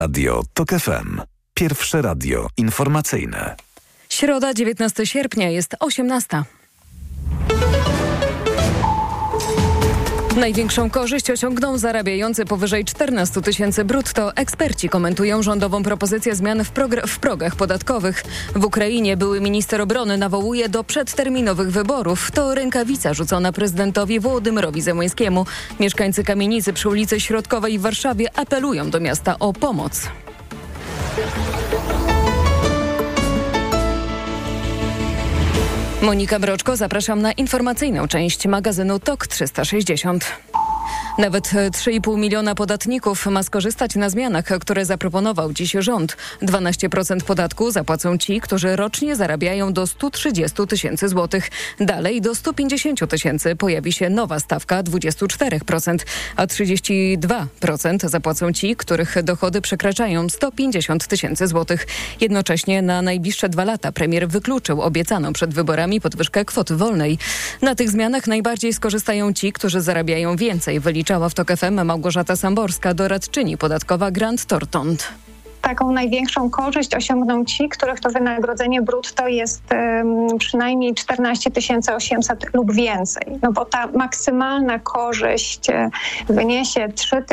Radio TOK FM. Pierwsze radio informacyjne. Środa, 19 sierpnia, jest 18. Największą korzyść osiągną zarabiający powyżej 14 000 brutto. Eksperci komentują rządową propozycję zmian w progach podatkowych. W Ukrainie były minister obrony nawołuje do przedterminowych wyborów. To rękawica rzucona prezydentowi Wołodymyrowi Zełenskiemu. Mieszkańcy kamienicy przy ulicy Środkowej w Warszawie apelują do miasta o pomoc. Monika Broczko, zapraszam na informacyjną część magazynu TOK 360. Nawet 3,5 miliona podatników ma skorzystać na zmianach, które zaproponował dziś rząd. 12% podatku zapłacą ci, którzy rocznie zarabiają do 130 000 złotych. Dalej do 150 000 pojawi się nowa stawka 24%, a 32% zapłacą ci, których dochody przekraczają 150 000 złotych. Jednocześnie na najbliższe 2 lata premier wykluczył obiecaną przed wyborami podwyżkę kwoty wolnej. Na tych zmianach najbardziej skorzystają ci, którzy zarabiają więcej, wyliczała w TOK FM Małgorzata Samborska, doradczyni podatkowa Grant Thornton. Taką największą korzyść osiągną ci, których to wynagrodzenie brutto jest przynajmniej 14 800 lub więcej. No bo ta maksymalna korzyść wyniesie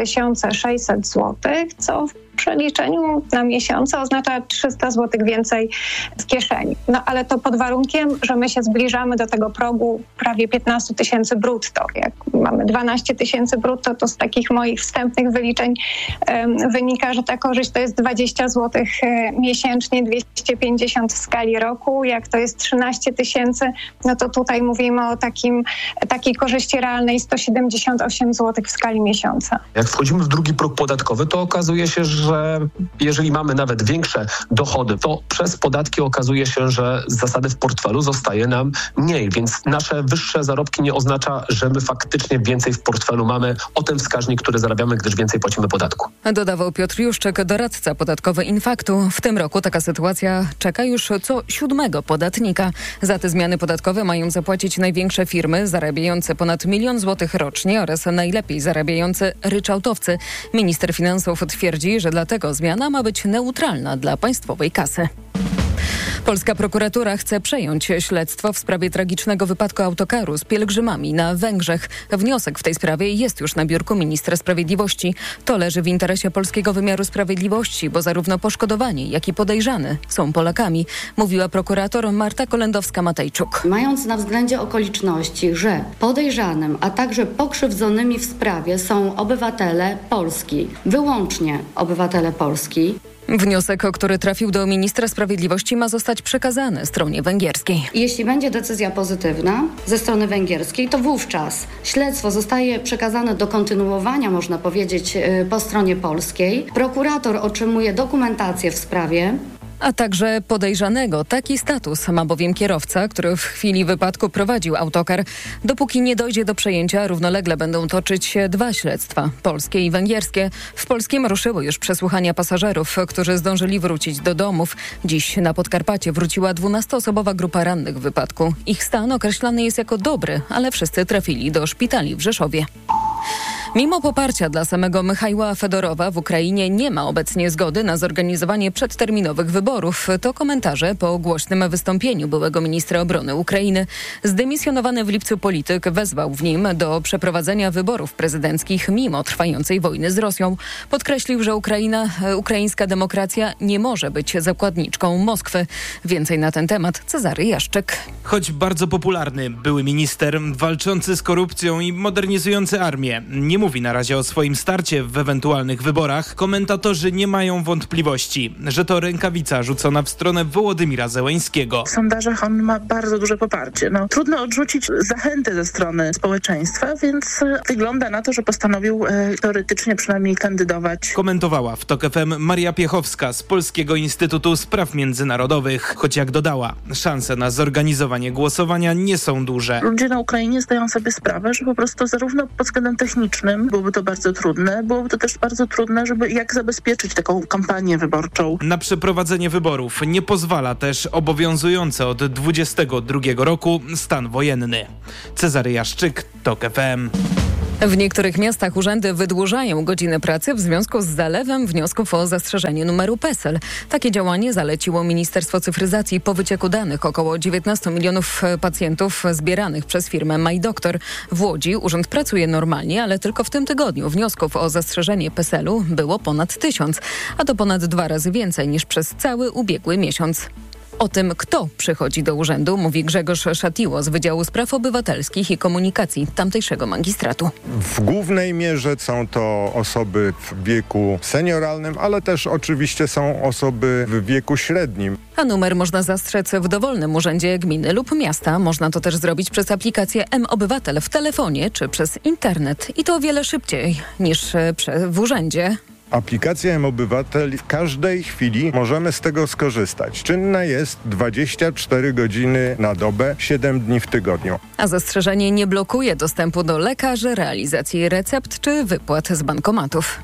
3600 zł, co w przeliczeniu na miesiące oznacza 300 zł więcej w kieszeni. No ale to pod warunkiem, że my się zbliżamy do tego progu prawie 15 000 brutto. Jak mamy 12 000 brutto, to z takich moich wstępnych wyliczeń wynika, że ta korzyść to jest 20 zł miesięcznie, 250 w skali roku. Jak to jest 13 000, no to tutaj mówimy o takiej korzyści realnej 178 zł w skali miesiąca. Jak wchodzimy w drugi próg podatkowy, to okazuje się, że jeżeli mamy nawet większe dochody, to przez podatki okazuje się, że z zasady w portfelu zostaje nam mniej, więc nasze wyższe zarobki nie oznacza, że my faktycznie więcej w portfelu mamy o ten wskaźnik, który zarabiamy, gdyż więcej płacimy podatku. Dodawał Piotr Juszczyk, doradca podatkowy Infaktu. W tym roku taka sytuacja czeka już co 7. podatnika. Za te zmiany podatkowe mają zapłacić największe firmy zarabiające ponad 1 000 000 złotych rocznie oraz najlepiej zarabiający ryczałtowcy. Minister finansów twierdzi, że dlatego zmiana ma być neutralna dla państwowej kasy. Polska prokuratura chce przejąć śledztwo w sprawie tragicznego wypadku autokaru z pielgrzymami na Węgrzech. Wniosek w tej sprawie jest już na biurku ministra sprawiedliwości. To leży w interesie polskiego wymiaru sprawiedliwości, bo zarówno poszkodowani, jak i podejrzany są Polakami, mówiła prokurator Marta Kolendowska-Matejczuk. Mając na względzie okoliczności, że podejrzanym, a także pokrzywdzonymi w sprawie są obywatele Polski, wyłącznie obywatele Polski, wniosek, który trafił do ministra sprawiedliwości, ma zostać przekazany stronie węgierskiej. Jeśli będzie decyzja pozytywna ze strony węgierskiej, to wówczas śledztwo zostaje przekazane do kontynuowania, można powiedzieć, po stronie polskiej. Prokurator otrzymuje dokumentację w sprawie, a także podejrzanego. Taki status ma bowiem kierowca, który w chwili wypadku prowadził autokar. Dopóki nie dojdzie do przejęcia, równolegle będą toczyć się 2 śledztwa, polskie i węgierskie. W polskim ruszyły już przesłuchania pasażerów, którzy zdążyli wrócić do domów. Dziś na Podkarpacie wróciła 12-osobowa grupa rannych w wypadku. Ich stan określany jest jako dobry, ale wszyscy trafili do szpitali w Rzeszowie. Mimo poparcia dla samego Michajła Fedorowa w Ukrainie nie ma obecnie zgody na zorganizowanie przedterminowych wyborów. To komentarze po głośnym wystąpieniu byłego ministra obrony Ukrainy. Zdymisjonowany w lipcu polityk wezwał w nim do przeprowadzenia wyborów prezydenckich mimo trwającej wojny z Rosją. Podkreślił, że ukraińska demokracja nie może być zakładniczką Moskwy. Więcej na ten temat Cezary Jaszczyk. Choć bardzo popularny były minister, walczący z korupcją i modernizujący armię, nie mówi na razie o swoim starcie w ewentualnych wyborach. Komentatorzy nie mają wątpliwości, że to rękawica rzucona w stronę Wołodymyra Zełenskiego. W sondażach on ma bardzo duże poparcie. Trudno odrzucić zachęty ze strony społeczeństwa, więc wygląda na to, że postanowił teoretycznie przynajmniej kandydować. Komentowała w TOK FM Maria Piechowska z Polskiego Instytutu Spraw Międzynarodowych. Choć jak dodała, szanse na zorganizowanie głosowania nie są duże. Ludzie na Ukrainie zdają sobie sprawę, że po prostu zarówno pod względem technicznym byłoby to bardzo trudne, byłoby to też bardzo trudne, żeby jak zabezpieczyć taką kampanię wyborczą. Na przeprowadzenie wyborów nie pozwala też obowiązujący od 2022 roku stan wojenny. Cezary Jaszczyk, TOK FM. W niektórych miastach urzędy wydłużają godziny pracy w związku z zalewem wniosków o zastrzeżenie numeru PESEL. Takie działanie zaleciło Ministerstwo Cyfryzacji po wycieku danych około 19 milionów pacjentów zbieranych przez firmę MyDoktor. W Łodzi urząd pracuje normalnie, ale tylko w tym tygodniu wniosków o zastrzeżenie PESEL-u było ponad 1000, a to ponad 2 razy więcej niż przez cały ubiegły miesiąc. O tym, kto przychodzi do urzędu, mówi Grzegorz Szatiło z Wydziału Spraw Obywatelskich i Komunikacji tamtejszego magistratu. W głównej mierze są to osoby w wieku senioralnym, ale też oczywiście są osoby w wieku średnim. A numer można zastrzec w dowolnym urzędzie gminy lub miasta. Można to też zrobić przez aplikację mObywatel w telefonie czy przez internet. I to o wiele szybciej niż w urzędzie. Aplikacja mObywatel w każdej chwili możemy z tego skorzystać. Czynna jest 24 godziny na dobę, 7 dni w tygodniu. A zastrzeżenie nie blokuje dostępu do lekarzy, realizacji recept czy wypłat z bankomatów.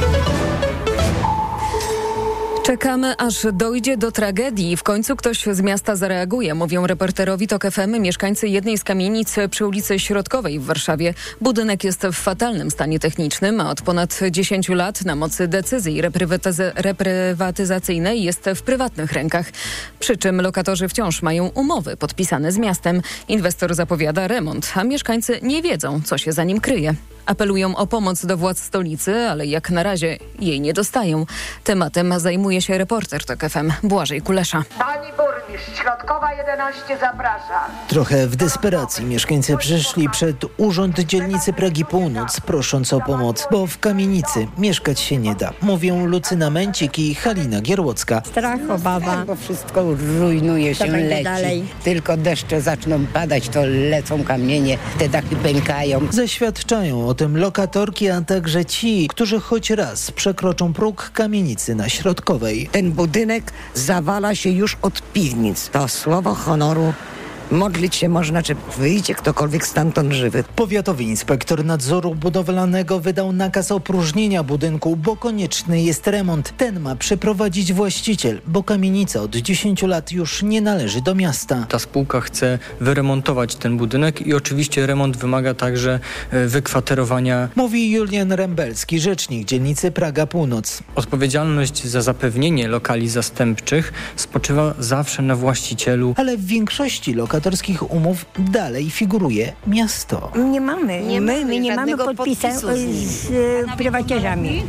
Czekamy, aż dojdzie do tragedii i w końcu ktoś z miasta zareaguje, mówią reporterowi TOK FM mieszkańcy jednej z kamienic przy ulicy Środkowej w Warszawie. Budynek jest w fatalnym stanie technicznym, a od ponad 10 lat na mocy decyzji reprywatyzacyjnej jest w prywatnych rękach. Przy czym lokatorzy wciąż mają umowy podpisane z miastem. Inwestor zapowiada remont, a mieszkańcy nie wiedzą, co się za nim kryje. Apelują o pomoc do władz stolicy, ale jak na razie jej nie dostają. Tematem zajmuje się reporter TOK FM Błażej Kulesza. Pani burmistrz, Środkowa 11 zaprasza. Trochę w desperacji mieszkańcy przyszli przed Urząd Dzielnicy Pragi Północ, prosząc o pomoc, bo w kamienicy mieszkać się nie da. Mówią Lucyna Męcik i Halina Gierłocka. Strach, obawa. Bo wszystko rujnuje się, leci. Dalej. Tylko deszcze zaczną padać, to lecą kamienie, te dachy pękają. Zaświadczają o tym lokatorki, a także ci, którzy choć raz przekroczą próg kamienicy na Środkowej. Ten budynek zawala się już od piwnic. To słowo honoru. Modlić się można, czy wyjdzie ktokolwiek stamtąd żywy. Powiatowy inspektor nadzoru budowlanego wydał nakaz opróżnienia budynku, bo konieczny jest remont. Ten ma przeprowadzić właściciel, bo kamienica od 10 lat już nie należy do miasta. Ta spółka chce wyremontować ten budynek i oczywiście remont wymaga także wykwaterowania. Mówi Julian Rembelski, rzecznik dzielnicy Praga Północ. Odpowiedzialność za zapewnienie lokali zastępczych spoczywa zawsze na właścicielu. Ale w większości lokatorskich umów dalej figuruje miasto. Nie mamy. My nie mamy podpisu z prywaciarzami.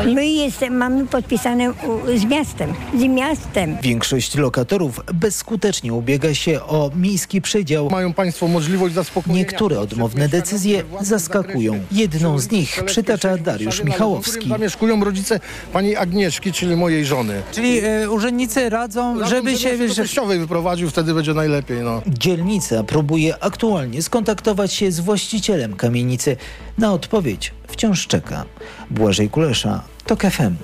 Mamy podpisane z miastem. Większość lokatorów bezskutecznie ubiega się o miejski przedział. Mają państwo możliwość zaspokojenia. Niektóre odmowne decyzje zaskakują. Jedną z nich przytacza Dariusz Michałowski. Zamieszkują rodzice pani Agnieszki, czyli mojej żony. Czyli urzędnicy radzą, żeby się... teściowej wyprowadził, wtedy będzie najlepiej. No. Dzielnica próbuje aktualnie skontaktować się z właścicielem kamienicy. Na odpowiedź wciąż czeka. Błażej Kulesza, TOK FM.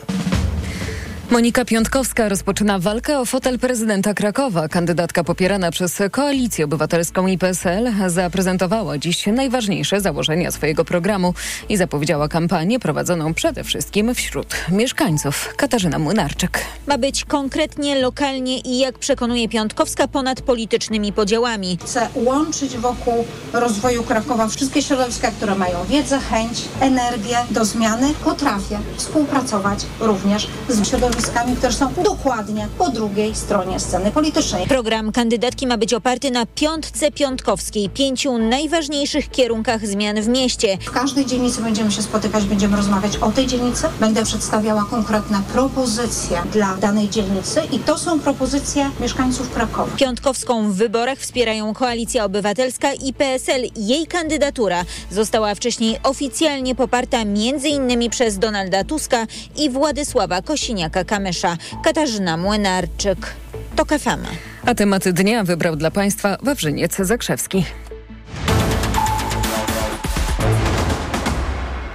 Monika Piątkowska rozpoczyna walkę o fotel prezydenta Krakowa. Kandydatka popierana przez Koalicję Obywatelską i PSL zaprezentowała dziś najważniejsze założenia swojego programu i zapowiedziała kampanię prowadzoną przede wszystkim wśród mieszkańców. Katarzyna Młynarczyk. Ma być konkretnie, lokalnie i, jak przekonuje Piątkowska, ponad politycznymi podziałami. Chcę łączyć wokół rozwoju Krakowa wszystkie środowiska, które mają wiedzę, chęć, energię do zmiany. Potrafię współpracować również z środowiskami, które są dokładnie po drugiej stronie sceny politycznej. Program kandydatki ma być oparty na piątce piątkowskiej, 5 najważniejszych kierunkach zmian w mieście. W każdej dzielnicy będziemy się spotykać, będziemy rozmawiać o tej dzielnicy. Będę przedstawiała konkretne propozycje dla danej dzielnicy i to są propozycje mieszkańców Krakowa. Piątkowską w wyborach wspierają Koalicja Obywatelska i PSL. Jej kandydatura została wcześniej oficjalnie poparta m.in. przez Donalda Tuska i Władysława Kosiniaka-Kamysza. Katarzyna Młynarczyk, TOK FM. A temat dnia wybrał dla Państwa Wawrzyniec Zakrzewski.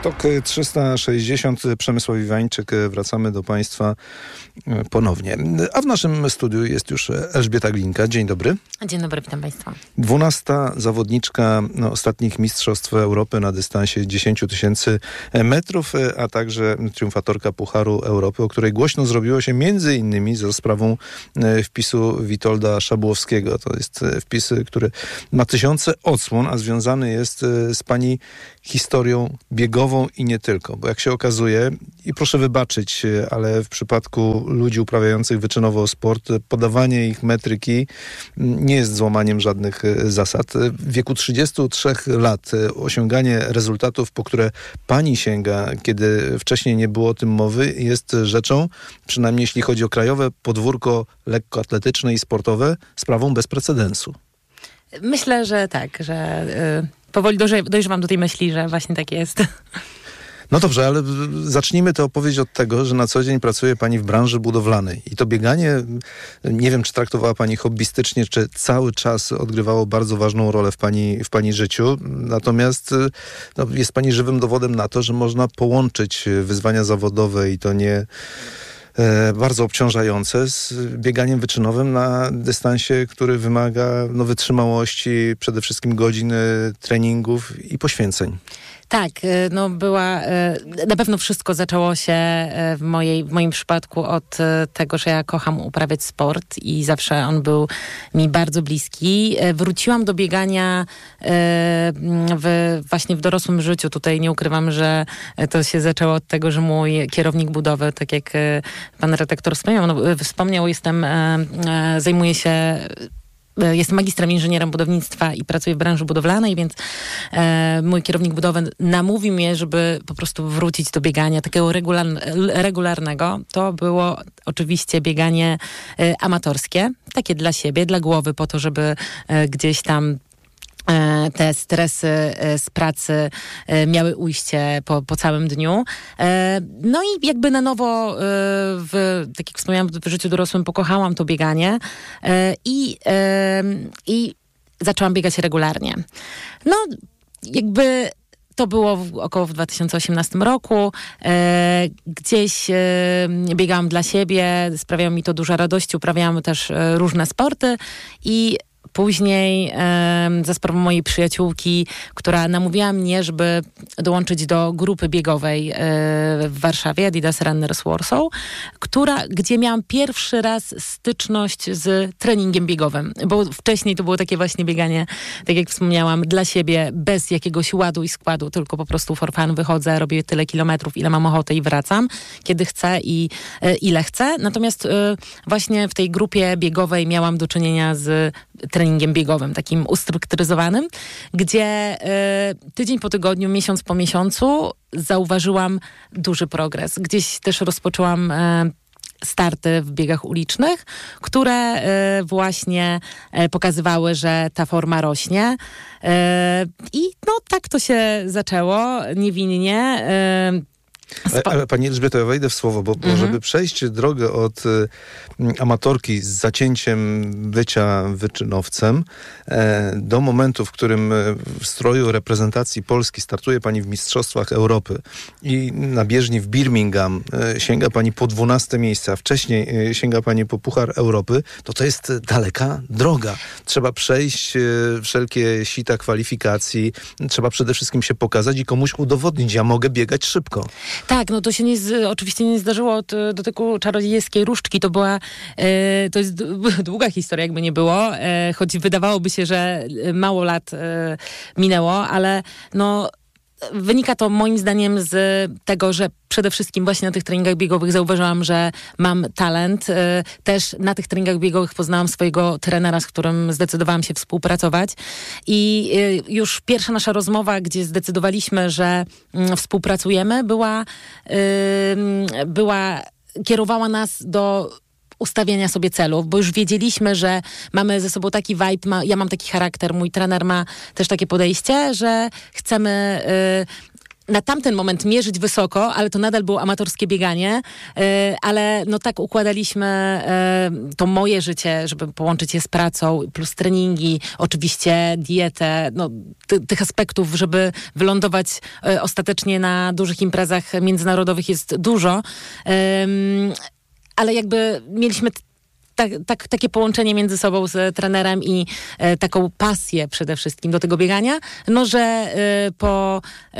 TOK 360, Przemysław Iwańczyk, wracamy do Państwa ponownie. A w naszym studiu jest już Elżbieta Glinka. Dzień dobry. Dzień dobry, witam Państwa. 12. zawodniczka ostatnich Mistrzostw Europy na dystansie 10 000 metrów, a także triumfatorka Pucharu Europy, o której głośno zrobiło się między innymi za sprawą wpisu Witolda Szabłowskiego. To jest wpis, który ma tysiące odsłon, a związany jest z Pani historią biegową i nie tylko. Bo jak się okazuje, i proszę wybaczyć, ale w przypadku ludzi uprawiających wyczynowo sport, podawanie ich metryki nie jest złamaniem żadnych zasad. W wieku 33 lat osiąganie rezultatów, po które Pani sięga, kiedy wcześniej nie było o tym mowy, jest rzeczą, przynajmniej jeśli chodzi o krajowe podwórko lekkoatletyczne i sportowe, sprawą bez precedensu. Myślę, że tak, że powoli dojrzewam do tej myśli, że właśnie tak jest. No dobrze, ale zacznijmy tę opowieść od tego, że na co dzień pracuje Pani w branży budowlanej. I to bieganie, nie wiem, czy traktowała Pani hobbystycznie, czy cały czas odgrywało bardzo ważną rolę w Pani życiu. Natomiast jest Pani żywym dowodem na to, że można połączyć wyzwania zawodowe i to nie bardzo obciążające z bieganiem wyczynowym na dystansie, który wymaga wytrzymałości, przede wszystkim godzin treningów i poświęceń. Tak, na pewno wszystko zaczęło się w moim przypadku od tego, że ja kocham uprawiać sport i zawsze on był mi bardzo bliski. Wróciłam do biegania właśnie w dorosłym życiu. Tutaj nie ukrywam, że to się zaczęło od tego, że mój kierownik budowy, tak jak pan redaktor wspomniał, zajmuję się... Jestem magistrem inżynierem budownictwa i pracuję w branży budowlanej, więc mój kierownik budowy namówił mnie, żeby po prostu wrócić do biegania takiego regularnego. To było oczywiście bieganie amatorskie, takie dla siebie, dla głowy, po to, żeby gdzieś tam te stresy z pracy miały ujście po całym dniu. No i jakby na nowo, tak jak wspomniałam, w życiu dorosłym pokochałam to bieganie i zaczęłam biegać regularnie. No jakby to było około w 2018 roku. Gdzieś biegałam dla siebie, sprawiało mi to dużo radości, uprawiałam też różne sporty i później za sprawą mojej przyjaciółki, która namówiła mnie, żeby dołączyć do grupy biegowej w Warszawie, Adidas Runners Warsaw, gdzie miałam pierwszy raz styczność z treningiem biegowym, bo wcześniej to było takie właśnie bieganie, tak jak wspomniałam, dla siebie, bez jakiegoś ładu i składu, tylko po prostu for fun wychodzę, robię tyle kilometrów, ile mam ochotę i wracam, kiedy chcę i ile chcę. Natomiast właśnie w tej grupie biegowej miałam do czynienia z treningiem biegowym, takim ustrukturyzowanym, gdzie tydzień po tygodniu, miesiąc po miesiącu zauważyłam duży progres. Gdzieś też rozpoczęłam starty w biegach ulicznych, które właśnie pokazywały, że ta forma rośnie. I tak to się zaczęło, niewinnie. Ale Pani Elżbieto, ja wejdę w słowo, bo żeby przejść drogę od amatorki z zacięciem bycia wyczynowcem do momentu, w którym w stroju reprezentacji Polski startuje Pani w Mistrzostwach Europy i na bieżni w Birmingham sięga Pani po 12 miejsce, a wcześniej sięga Pani po Puchar Europy, to jest daleka droga. Trzeba przejść wszelkie sita kwalifikacji, trzeba przede wszystkim się pokazać i komuś udowodnić, ja mogę biegać szybko. Tak, to się oczywiście nie zdarzyło od dotyku czarodziejskiej różdżki. To jest długa historia, jakby nie było, choć wydawałoby się, że mało lat minęło, ale wynika to moim zdaniem z tego, że przede wszystkim właśnie na tych treningach biegowych zauważyłam, że mam talent. Też na tych treningach biegowych poznałam swojego trenera, z którym zdecydowałam się współpracować. I już pierwsza nasza rozmowa, gdzie zdecydowaliśmy, że współpracujemy, kierowała nas do ustawiania sobie celów, bo już wiedzieliśmy, że mamy ze sobą taki vibe, ja mam taki charakter, mój trener ma też takie podejście, że chcemy na tamten moment mierzyć wysoko, ale to nadal było amatorskie bieganie, ale no tak układaliśmy to moje życie, żeby połączyć je z pracą, plus treningi, oczywiście dietę, no tych aspektów, żeby wylądować ostatecznie na dużych imprezach międzynarodowych jest dużo, ale jakby mieliśmy takie połączenie między sobą z trenerem i taką pasję przede wszystkim do tego biegania, no że po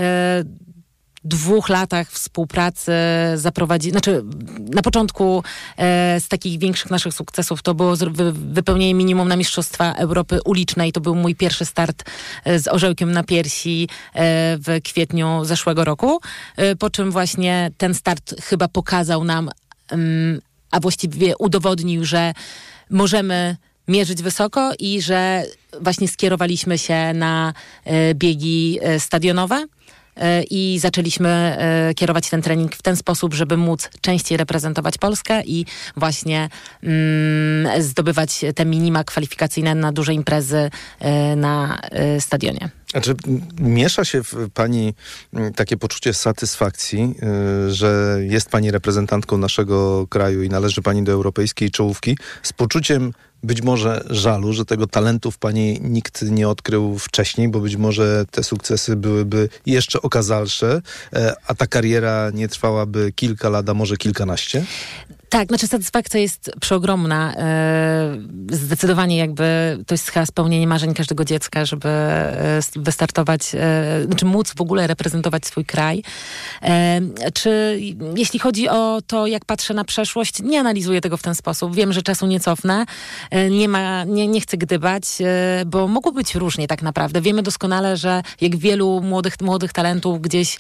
2 latach współpracy na początku z takich większych naszych sukcesów to było wypełnienie minimum na Mistrzostwa Europy ulicznej. To był mój pierwszy start z orzełkiem na piersi w kwietniu zeszłego roku, po czym właśnie ten start chyba pokazał nam, a właściwie udowodnił, że możemy mierzyć wysoko i że właśnie skierowaliśmy się na biegi stadionowe i zaczęliśmy kierować ten trening w ten sposób, żeby móc częściej reprezentować Polskę i właśnie zdobywać te minima kwalifikacyjne na duże imprezy na stadionie. Znaczy, miesza się w pani takie poczucie satysfakcji, że jest pani reprezentantką naszego kraju i należy pani do europejskiej czołówki, z poczuciem być może żalu, że tego talentu w pani nikt nie odkrył wcześniej, bo być może te sukcesy byłyby jeszcze okazalsze, a ta kariera nie trwałaby kilka lat, a może kilkanaście? Tak, znaczy satysfakcja jest przeogromna. Zdecydowanie jakby to jest chyba spełnienie marzeń każdego dziecka, żeby wystartować, znaczy móc w ogóle reprezentować swój kraj. Czy jeśli chodzi o to, jak patrzę na przeszłość, nie analizuję tego w ten sposób. Wiem, że czasu nie cofnę. Nie chcę gdybać, bo mogło być różnie tak naprawdę. Wiemy doskonale, że jak wielu młodych talentów gdzieś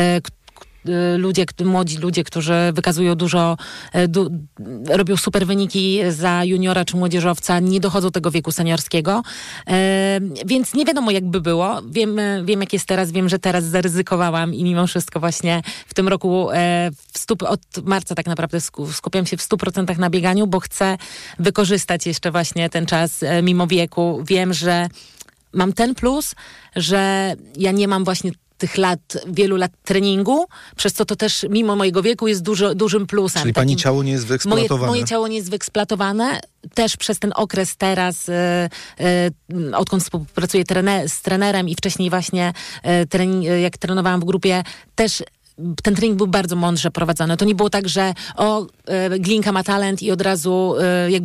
młodzi ludzie, którzy wykazują robią super wyniki za juniora czy młodzieżowca, nie dochodzą do tego wieku seniorskiego. Więc nie wiadomo, jakby było. Wiem, jak jest teraz. Wiem, że teraz zaryzykowałam i mimo wszystko właśnie w tym roku od marca tak naprawdę skupiam się w 100% na bieganiu, bo chcę wykorzystać jeszcze właśnie ten czas mimo wieku. Wiem, że mam ten plus, że ja nie mam właśnie wielu lat treningu, przez co to też mimo mojego wieku jest dużym plusem. Czyli pani ciało nie jest wyeksploatowane? Moje ciało nie jest wyeksploatowane. Też przez ten okres teraz, odkąd współpracuję z trenerem i wcześniej właśnie jak trenowałam w grupie, też ten trening był bardzo mądrze prowadzony. To nie było tak, że Glinka ma talent i od razu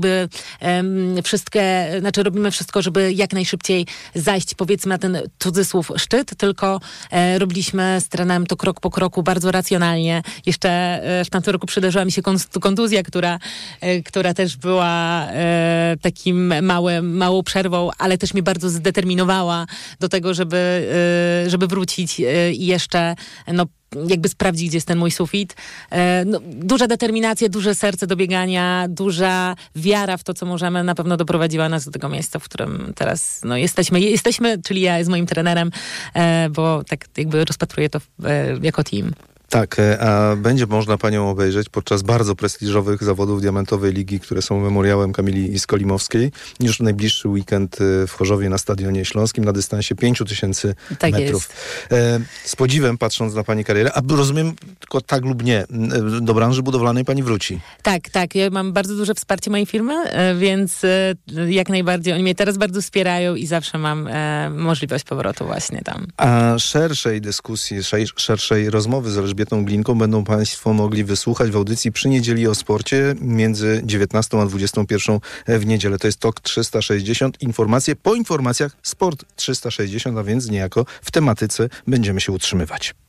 robimy wszystko, żeby jak najszybciej zajść, powiedzmy, na ten cudzysłów szczyt, tylko robiliśmy z trenerem to krok po kroku, bardzo racjonalnie. Jeszcze w tamtym roku przydarzyła mi się kontuzja, która też była takim małą przerwą, ale też mnie bardzo zdeterminowała do tego, żeby wrócić i jeszcze jakby sprawdzić, gdzie jest ten mój sufit. Duża determinacja, duże serce do biegania, duża wiara w to, co możemy, na pewno doprowadziła nas do tego miejsca, w którym teraz jesteśmy, czyli ja z moim trenerem, bo tak jakby rozpatruję to jako team. Tak, a będzie można panią obejrzeć podczas bardzo prestiżowych zawodów Diamentowej Ligi, które są memoriałem Kamili Skolimowskiej. Już w najbliższy weekend w Chorzowie na Stadionie Śląskim na dystansie 5000 metrów. Z podziwem patrząc na pani karierę, a rozumiem tylko tak lub nie, do branży budowlanej pani wróci. Tak. Ja mam bardzo duże wsparcie mojej firmy, więc jak najbardziej oni mnie teraz bardzo wspierają i zawsze mam możliwość powrotu właśnie tam. A szerszej dyskusji, szerszej rozmowy z Elżbietą Glinką będą państwo mogli wysłuchać w audycji Przy Niedzieli o Sporcie między 19 a 21 w niedzielę. To jest TOK 360. Informacje po informacjach Sport 360, a więc niejako w tematyce będziemy się utrzymywać.